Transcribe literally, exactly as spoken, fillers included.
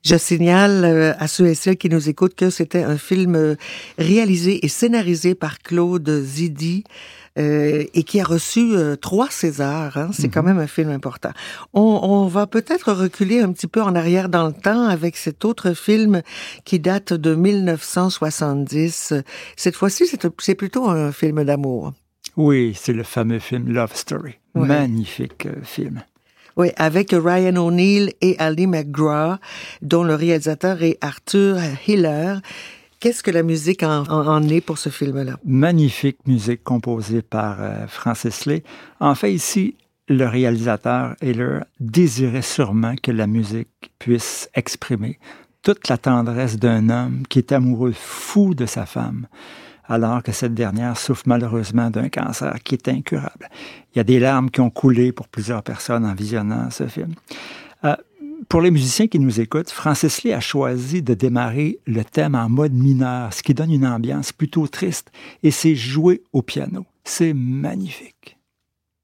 Je signale euh, à ceux et celles qui nous écoutent que c'était un film euh, réalisé et scénarisé par Claude Zidi euh, et qui a reçu euh, trois Césars. Hein. C'est mm-hmm. quand même un film important. On, on va peut-être reculer un petit peu en arrière dans le temps avec cet autre film qui date de dix-neuf cent soixante-dix. Cette fois-ci, c'est, c'est plutôt un film d'amour. Oui, c'est le fameux film Love Story. Ouais. Magnifique euh, film. Oui, avec Ryan O'Neal et Ali MacGraw, dont le réalisateur est Arthur Hiller. Qu'est-ce que la musique en, en, en est pour ce film-là? Magnifique musique composée par euh, Francis Lay. En fait, ici, le réalisateur Hiller désirait sûrement que la musique puisse exprimer toute la tendresse d'un homme qui est amoureux fou de sa femme, alors que cette dernière souffre malheureusement d'un cancer qui est incurable. Il y a des larmes qui ont coulé pour plusieurs personnes en visionnant ce film. Euh, pour les musiciens qui nous écoutent, Francis Lay a choisi de démarrer le thème en mode mineur, ce qui donne une ambiance plutôt triste, et c'est joué au piano. C'est magnifique.